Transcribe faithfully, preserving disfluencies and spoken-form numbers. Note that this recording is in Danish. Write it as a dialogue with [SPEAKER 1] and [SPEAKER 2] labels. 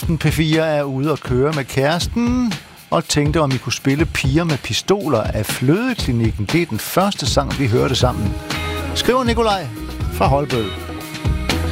[SPEAKER 1] Aften P fire er ude og køre med kæresten og tænkte, om I kunne spille Piger med pistoler af Flødeklinikken. Det er den første sang, vi hørte sammen. Skriver Nikolaj fra Holbøl.